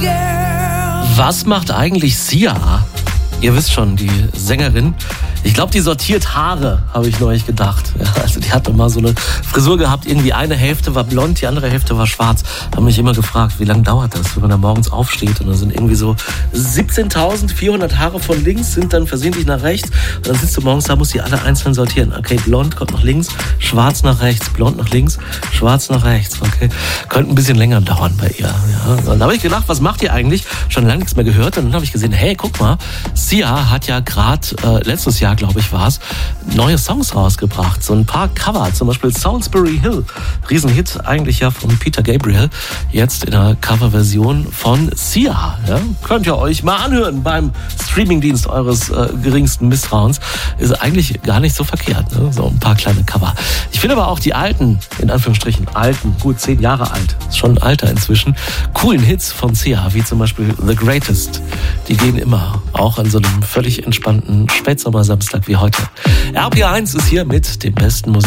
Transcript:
Was macht eigentlich Sia? Ihr wisst schon, die Sängerin. Ich glaube, die sortiert Haare, habe ich neulich gedacht. Ja, also die hat mal so eine Frisur gehabt, irgendwie eine Hälfte war blond, die andere Hälfte war schwarz. Habe mich immer gefragt, wie lange dauert das, wenn man da morgens aufsteht und da sind irgendwie so 17.400 Haare von links, sind dann versehentlich nach rechts und dann sitzt du morgens da, musst die alle einzeln sortieren. Okay, blond kommt nach links, schwarz nach rechts, blond nach links, schwarz nach rechts. Okay, könnte ein bisschen länger dauern bei ihr. Ja. Dann habe ich gedacht, was macht ihr eigentlich? Schon lange nichts mehr gehört und dann habe ich gesehen, hey, guck mal, Sia hat ja gerade letztes Jahr, glaube ich, war es, neue Songs rausgebracht. So ein paar Cover, zum Beispiel Salisbury Hill. Riesenhit eigentlich ja von Peter Gabriel. Jetzt in der Coverversion von Sia. Ja? Könnt ihr euch mal anhören beim Streamingdienst eures geringsten Misstrauens. Ist eigentlich gar nicht so verkehrt. Ne? So ein paar kleine Cover. Ich finde aber auch die alten, in Anführungsstrichen, alten, gut 10 Jahre alt, ist schon ein Alter inzwischen, coolen Hits von Sia, wie zum Beispiel The Greatest. Die gehen immer, auch an so einem völlig entspannten Spätsommersamstag wie heute. RPR1 ist hier mit dem besten Musik.